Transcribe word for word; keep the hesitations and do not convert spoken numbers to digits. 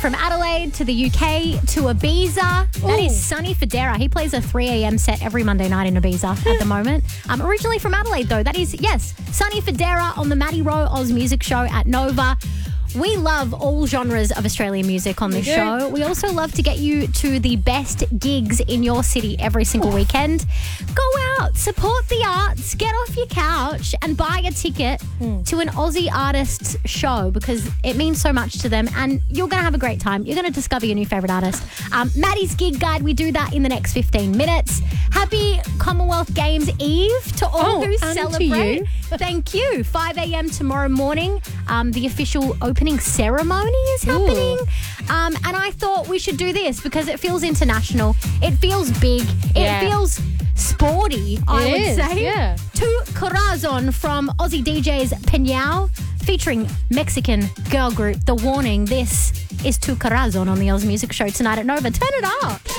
from Adelaide to the U K to Ibiza. That Ooh. is Sonny Fodera. He plays a three a.m. set every Monday night in Ibiza at the moment. Um, originally from Adelaide, though. That is, yes, Sonny Fodera on the Maddie Rowe Oz Music Show at Nova. We love all genres of Australian music on this do. show. We also love to get you to the best gigs in your city every single weekend. Go out, support the arts, get off your couch and buy a ticket Mm. to an Aussie artist's show because it means so much to them and you're going to have a great time. You're going to discover your new favourite artist. Um, Maddie's Gig Guide, we do that in the next fifteen minutes. Happy Commonwealth Games Eve to all Oh, who and to celebrate. you. Thank you. five a.m. tomorrow morning, um, the official opening ceremony is happening. Um, and I thought we should do this because it feels international. It feels big. It Yeah. feels sporty, I It would is, say. yeah. Tu Corazon from Aussie D Js Peñao featuring Mexican girl group The Warning. This is Tu Corazon on the Oz Music Show tonight at Nova. Turn it up.